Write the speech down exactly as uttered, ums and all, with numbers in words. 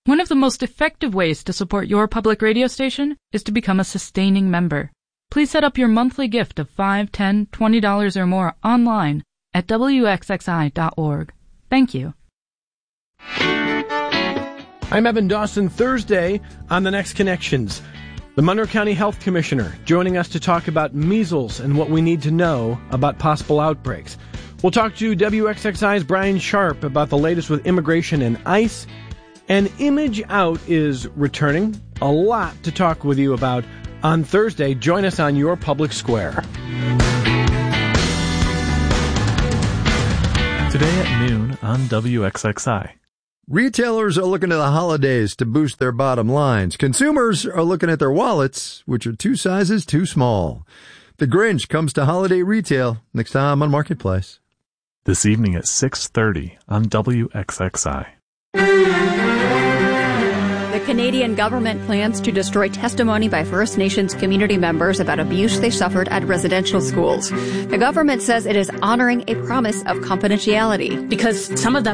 One of the most effective ways to support your public radio station is to become a sustaining member. Please set up your monthly gift of five dollars, ten dollars, twenty dollars or more online at W X X I dot org. Thank you. I'm Evan Dawson. Thursday on The Next Connections, the Monroe County Health Commissioner joining us to talk about measles and what we need to know about possible outbreaks. We'll talk to W X X I's Brian Sharp about the latest with immigration and ICE. And Image Out is returning. A lot to talk with you about on Thursday. Join us on your public square. Today at noon on W X X I. Retailers are looking to the holidays to boost their bottom lines. Consumers are looking at their wallets, which are two sizes too small. The Grinch comes to holiday retail next time on Marketplace. This evening at six thirty on W X X I. The Canadian government plans to destroy testimony by First Nations community members about abuse they suffered at residential schools. The government says it is honoring a promise of confidentiality. Because some of that